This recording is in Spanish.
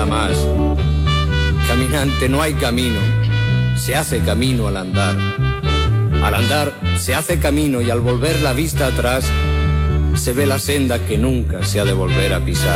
más. Caminante, no hay camino, se hace camino al andar. Al andar se hace camino y al volver la vista atrás se ve la senda que nunca se ha de volver a pisar.